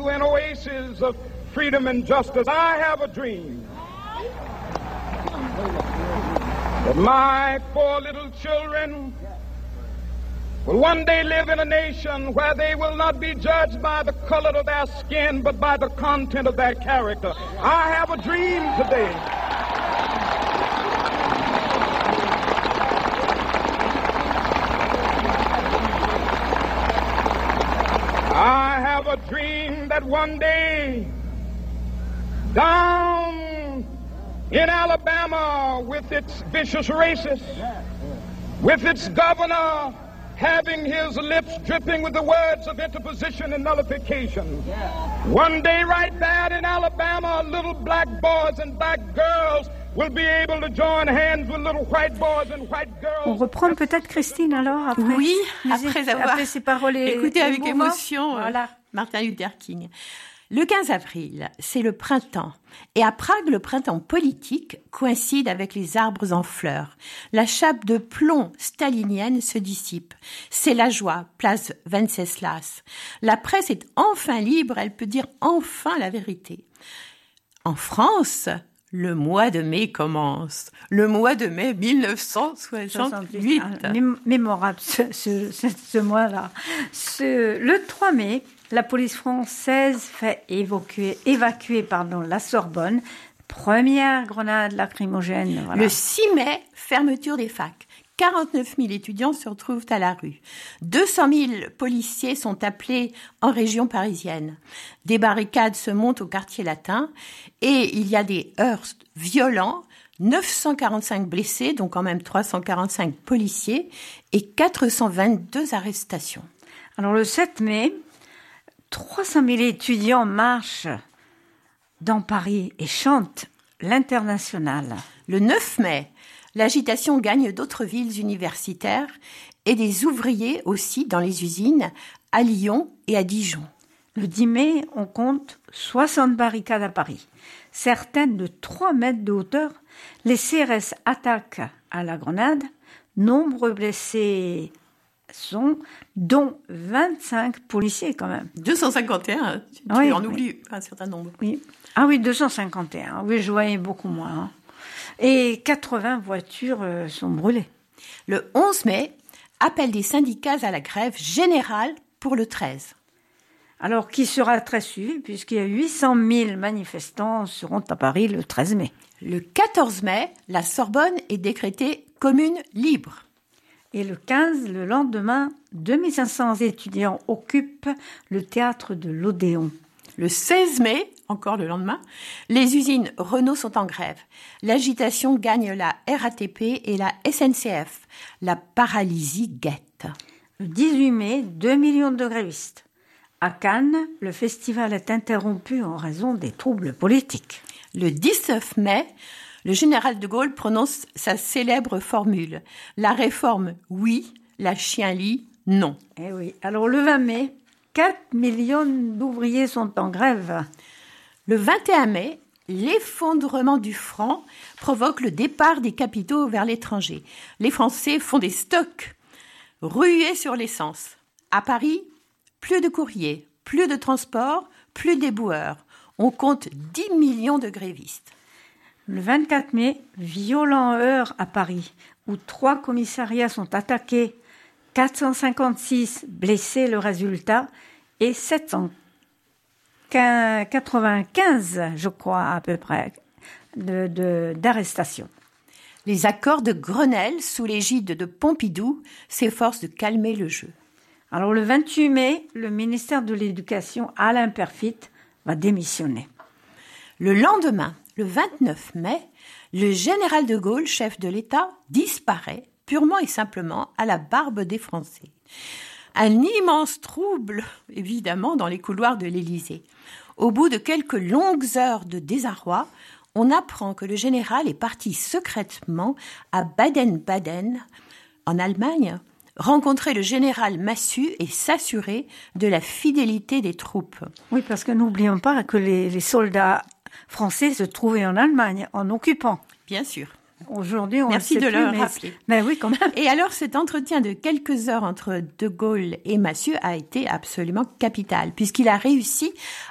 into an oasis of freedom and justice. I have a dream that my 4 little children will one day live in a nation where they will not be judged by the color of their skin, but by the content of their character. I have a dream today. I have a dream that one day, down in Alabama, with its vicious racists, with its governor having his lips dripping with the words of interposition and nullification. One day right there in Alabama, little black boys and black girls will be able to join hands with little white boys and white girls. On reprend peut-être Christine alors après. Oui, après ces paroles écouté avec émotion voilà. Martin Luther King. Le 15 avril, c'est le printemps. Et à Prague, le printemps politique coïncide avec les arbres en fleurs. La chape de plomb stalinienne se dissipe. C'est la joie, place Venceslas. La presse est enfin libre, elle peut dire enfin la vérité. En France, le mois de mai commence. Le mois de mai 1968. Mémorable ce mois-là. Le 3 mai, la police française fait évacuer la Sorbonne. Première grenade lacrymogène. Voilà. Le 6 mai, fermeture des facs. 49 000 étudiants se retrouvent à la rue. 200 000 policiers sont appelés en région parisienne. Des barricades se montent au quartier latin et il y a des heurts violents, 945 blessés, donc quand même 345 policiers et 422 arrestations. Alors le 7 mai, 300 000 étudiants marchent dans Paris et chantent l'Internationale. Le 9 mai, l'agitation gagne d'autres villes universitaires et des ouvriers aussi dans les usines à Lyon et à Dijon. Le 10 mai, on compte 60 barricades à Paris, certaines de 3 mètres de hauteur. Les CRS attaquent à la grenade. Nombreux blessés sont, dont 25 policiers quand même. 251, tu en oublies un certain nombre. Oui. Ah oui, 251. Oui, je voyais beaucoup moins. Hein. Et 80 voitures sont brûlées. Le 11 mai, appel des syndicats à la grève générale pour le 13. Alors, qui sera très suivi, puisqu'il y a 800 000 manifestants seront à Paris le 13 mai. Le 14 mai, la Sorbonne est décrétée commune libre. Et le 15, le lendemain, 2500 étudiants occupent le théâtre de l'Odéon. Le 16 mai, encore le lendemain, les usines Renault sont en grève. L'agitation gagne la RATP et la SNCF. La paralysie guette. Le 18 mai, 2 millions de grévistes. À Cannes, le festival est interrompu en raison des troubles politiques. Le 19 mai, le général de Gaulle prononce sa célèbre formule. La réforme, oui. La chien-lit, non. Eh oui. Alors le 20 mai, 4 millions d'ouvriers sont en grève. Le 21 mai, l'effondrement du franc provoque le départ des capitaux vers l'étranger. Les Français font des stocks, rués sur l'essence. À Paris, plus de courriers, plus de transports, plus d'éboueurs. On compte 10 millions de grévistes. Le 24 mai, violent heurt à Paris, où 3 commissariats sont attaqués, 456 blessés, le résultat, et 795, je crois, à peu près, d'arrestations. Les accords de Grenelle, sous l'égide de Pompidou, s'efforcent de calmer le jeu. Alors, le 28 mai, le ministère de l'Éducation, Alain Peyrefitte, va démissionner. Le lendemain, le 29 mai, le général de Gaulle, chef de l'État, disparaît purement et simplement à la barbe des Français. Un immense trouble, évidemment, dans les couloirs de l'Élysée. Au bout de quelques longues heures de désarroi, on apprend que le général est parti secrètement à Baden-Baden, en Allemagne, rencontrer le général Massu et s'assurer de la fidélité des troupes. Oui, parce que n'oublions pas que les soldats français se trouvaient en Allemagne, en occupant. Bien sûr. Aujourd'hui, on Merci de le rappeler. Mais oui, quand même. Et alors, cet entretien de quelques heures entre De Gaulle et Massu a été absolument capital, puisqu'il a réussi